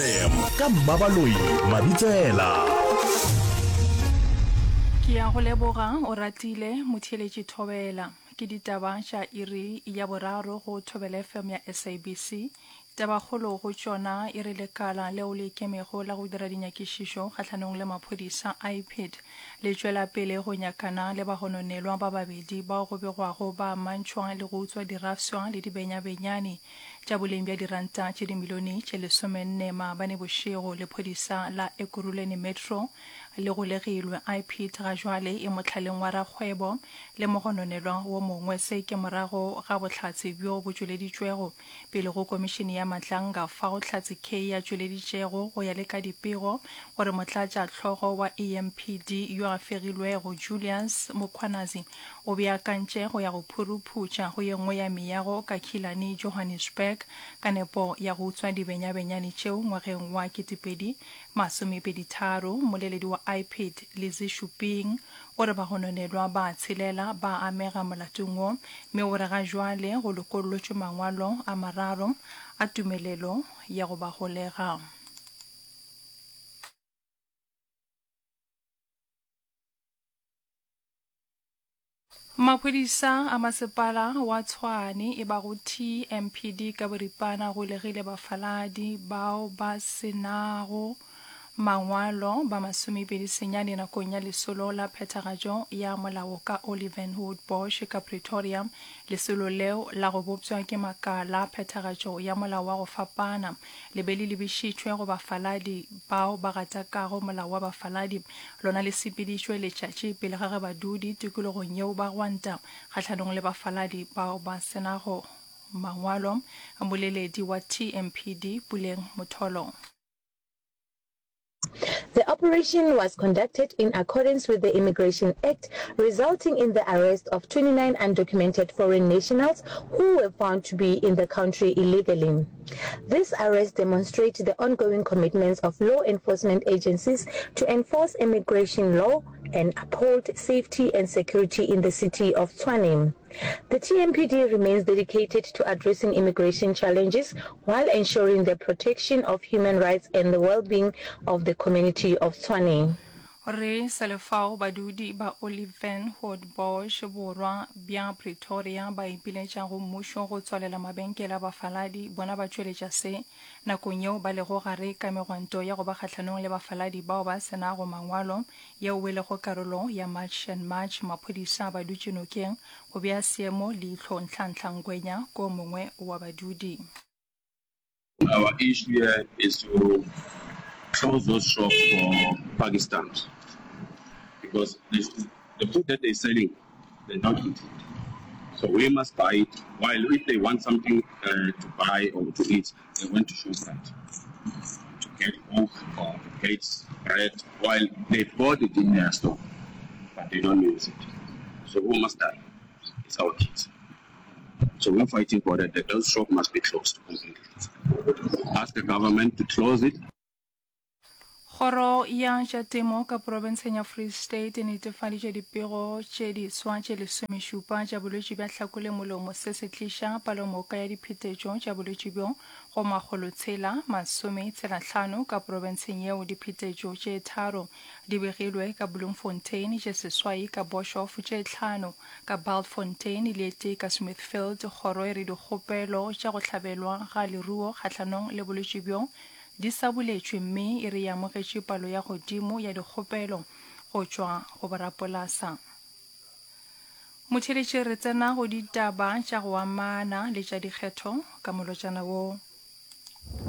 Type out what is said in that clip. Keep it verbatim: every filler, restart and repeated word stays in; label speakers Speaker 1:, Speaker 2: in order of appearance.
Speaker 1: ka Mmabaloi Mabitsela.
Speaker 2: Ke ya go leboga o ratile motheletši Thobela ke ditaba tša iri ya boraro go Thobela F M ya S A B C. Tabakgolo go tšona e re lekala leo le ikemego la go dira dinyakišišo kgatlhanong le maphodisa I P I D le tšwela pele go nyakana le bagononelwa ba babedi bao go begwago ba mantšhwa le go utswa dirafswa le dibenyabenyane tša boleng bja diranta tše dimilione tše lesomenne maabane bošego le phodisa la Ekurhuleni Metro le go legilwe I P I D ga jwale e motlhaleng wa rakgwebo le mogononelwa wo mongwe se ke morago ga bohlatse bjo bo tšweleditšwego pele go komišene ya matlanga fao Hlatse K ya tšweleditšego go ya le ka dipego gore motlatša tlhogo wa E M P D yo a fegilwego Julius Mkhwanazi o beakantše go ya go phuruphutša go ye nngwe ya meago ka Khilani Johannesburg ka nepo ya go utswa dibenyabenyane tšeo ngwageng wa ketepedi masomepedi tharo. Moleledi wa I P I D Lizzie Shuping gore bagononelwa ba tshelela ba amega molatong wo mme o re ga jwale go lokolotšwe mangwalo a mararo a tumelelo ya go ba golega. Maphodisa a masepala wa Tshwane e ba go T M P D ka boripana go legile bafaladi bao ba senago mangwalo ba masomepedi senyane nakong ya lesolo la phethagatšo ya molao ka Olivenwood Bosch ka Pretoria. Lesolo leo la go bopšwa ke makala phethagatšo ya molao wa go fapana le be le lebišitšwe go bafaladi bao ba gatakago molao wa bafaladi lona le sepedišwe letšatši pele ga ge badudi tikologong yeo ba gwanta kgatlhanong le bafaladi bao ba senago mangwalo. Moleledi wa T M P D Puleng Motholo.
Speaker 3: The operation was conducted in accordance with the Immigration Act, resulting in the arrest of twenty-nine undocumented foreign nationals who were found to be in the country illegally. This arrest demonstrates the ongoing commitments of law enforcement agencies to enforce immigration law and uphold safety and security in the city of Tshwane. The T M P D remains dedicated to addressing immigration challenges while ensuring the protection of human rights and the well-being of the community of Tshwane.
Speaker 2: Re selefao badudi ba Olivenwood Bosch borwa bja Pretoria ba ipiletša go mmušo go tswalela mabenkele a bafaladi bona ba tšweletša se nakong yeo ba lego gare ka megwanto ya go ba kgatlhanong le bafaladi bao ba senago mangwalo yeo e lego karolo ya March and March. Maphodisa ba dutše nokeng go bea seemo leihlo ntlhantlhankgwenya ko mongwe wa badudi.
Speaker 4: Our issue here is to close those shops for Pakistan because the, the food that they're selling, they're not eating. So we must buy it. While if they want something uh, to buy or to eat, they want to show that to get milk or to get bread. While they bought it in their store, but they don't use it. So who must die? It's our kids. So we're fighting for that. That those shops must be closed completely. Ask the government to close it.
Speaker 2: Kgoro ya tša temo ka provinseng ya Free State e netefaditše dipego tše diswa tše lesomešupa tša bolwetši bja hlakole molomo se se tliša palomoka ya diphetetšo tša bolwetši bjo go makgolo tshela masome tshela hlano ka provinseng yeo. Diphetetšo tše tharo di begilwe ka Bloemfontein, tše seswai ka Boshoff, tše hlano ka Bultfontein le tee ka Smithfield. Kgoro e re dikgopelo tša go hlabelwa ga leruo kgatlhanong le bolwetši bjo di sa boletšwe mme e re ya amogetše palo ya godimo ya dikgopelo go tšwa go borapolasa. Motheletši re tsena go ditaba tša go amana le tša dikgetho ka molotšana wo.